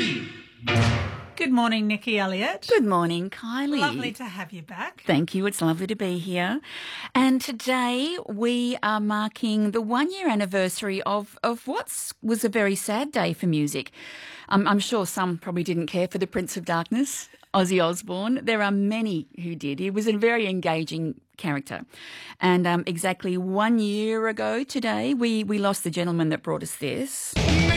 Good morning, Nikki Elliott. Good morning, Kylie. Lovely to have you back. Thank you. It's lovely to be here. And today we are marking the 1-year anniversary of what was a very sad day for music. I'm sure some probably didn't care for the Prince of Darkness, Ozzy Osbourne. There are many who did. He was a very engaging character. And exactly 1 year ago today, we lost the gentleman that brought us this.